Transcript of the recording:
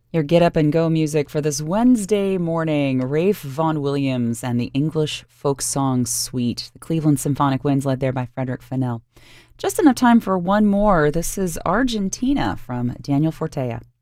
Your get up and go music for this Wednesday morning. Rafe Vaughan Williams and the English folk song Suite. The Cleveland Symphonic Winds led there by Frederick Fennell. Just enough time for one more. This is Argentina from Daniel Fortea.